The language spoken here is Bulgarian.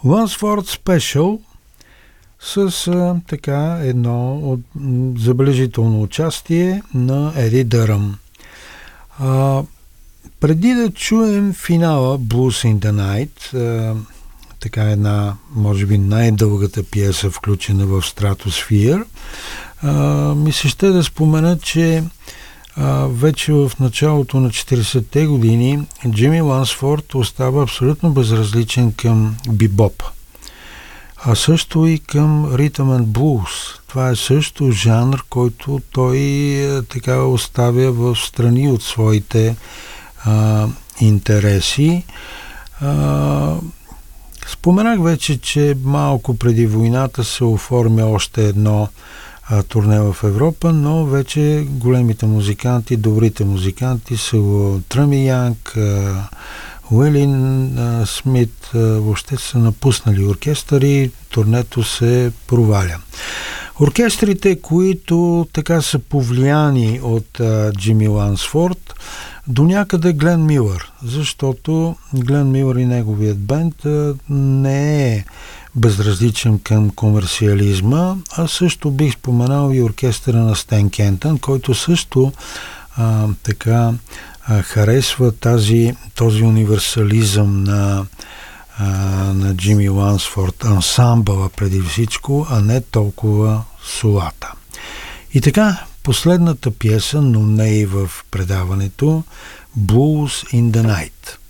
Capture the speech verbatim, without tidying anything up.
Lunsford Special с а, така едно от, м, забележително участие на Еди Дъръм. А, преди да чуем финала Blues in the Night, а, така една, може би най-дългата пиеса, включена в Stratosphere, а, ми се ще да спомена, че а, вече в началото на четиридесетте години Джими Лансфорд остава абсолютно безразличен към бибоп, а също и към Rhythm and Blues. Това е също жанр, който той е, така оставя в страни от своите а, интереси. А, споменах вече, че малко преди войната се оформя още едно а, турне в Европа, но вече големите музиканти, добрите музиканти са Тръми Янг, Уилин а, Смит, а, въобще са напуснали оркестър и турнето се проваля. Оркестрите, които така са повлияни от а, Джими Лансфорд, до някъде Глен Милър, защото Глен Милър и неговият бенд а, не е безразличен към комерциализма, а също бих споменал и оркестъра на Стен Кентън, който също а, така а, харесва тази, този универсализъм на, а, на Джими Лансфорд, ансамбъла преди всичко, а не толкова солата. И така, последната пиеса, но не и в предаването, Blues in the Night.